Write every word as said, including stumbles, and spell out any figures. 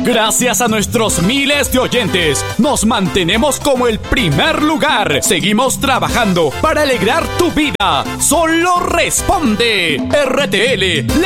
Gracias a nuestros miles de oyentes, nos mantenemos como el primer lugar. Seguimos trabajando para alegrar tu vida. Solo responde. R T L, la